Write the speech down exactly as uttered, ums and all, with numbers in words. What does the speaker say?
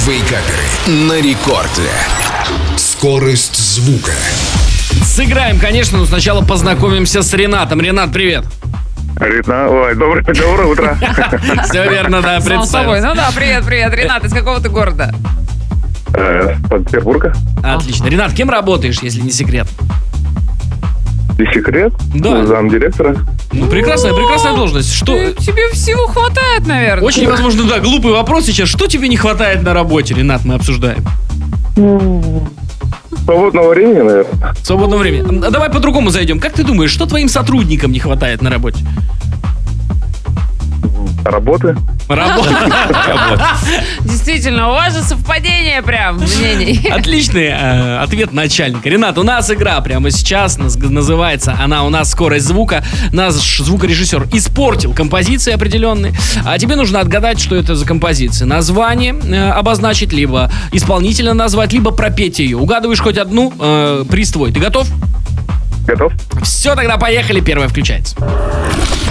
Вейкаперы на рекорде. Скорость звука. Сыграем, конечно, но сначала познакомимся с Ренатом. Ренат, привет. Ритна, ой, доброе, доброе утро. Все верно, да, Сам собой. представился. Ну да, привет, привет. Ренат, из какого ты города? Э, Санкт-Петербурга. Отлично. Ренат, кем работаешь, если не секрет? И секрет? Да. Замдиректора. Ну, прекрасная, прекрасная должность. Что? Ты- Тебе всего хватает, наверное. Очень, возможно, да, глупый вопрос сейчас. Что тебе не хватает на работе, Ренат, мы обсуждаем? Свободного времени, наверное. Свободного времени. А давай по-другому зайдем. Как ты думаешь, что твоим сотрудникам не хватает на работе? Работы. Работа. Действительно, у вас же совпадение прям мнений. Отличный э, ответ начальника. Ренат, у нас игра прямо сейчас наз- называется, она у нас «Скорость звука». Наш звукорежиссер испортил композиции определенные, а тебе нужно отгадать, что это за композиция. Название э, обозначить, либо исполнителя назвать, либо пропеть ее. Угадываешь хоть одну, э, приз твой. Ты готов? Готов? Все, тогда поехали. Первая включается.